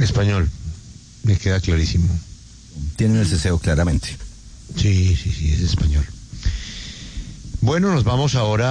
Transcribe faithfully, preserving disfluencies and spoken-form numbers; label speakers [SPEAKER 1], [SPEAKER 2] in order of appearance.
[SPEAKER 1] Español, me queda clarísimo.
[SPEAKER 2] Tienen el ceseo claramente.
[SPEAKER 1] Sí, sí, sí, es español. Bueno, nos vamos ahora